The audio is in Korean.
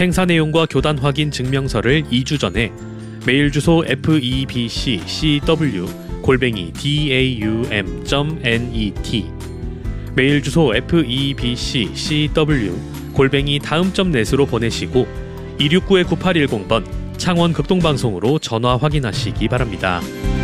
행사 내용과 교단 확인 증명서를 2주 전에 메일 주소 febcw@daum.net, 메일 주소 febcw@daum.net으로 보내시고 269-9810번 창원 극동방송으로 전화 확인하시기 바랍니다.